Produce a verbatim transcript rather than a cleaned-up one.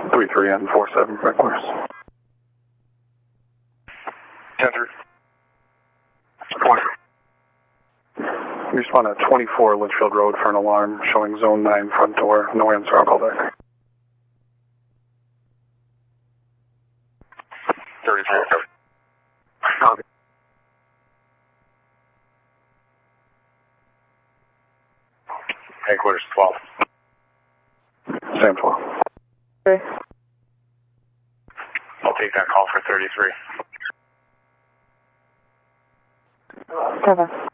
three three and four seven regulars. ten three. We respond at twenty-four Litchfield Road for an alarm showing zone nine front door. No answer, I'll call back. thirty-three. Copy. Headquarters twelve. Same twelve. Okay. I'll take that call for thirty-three. Cover.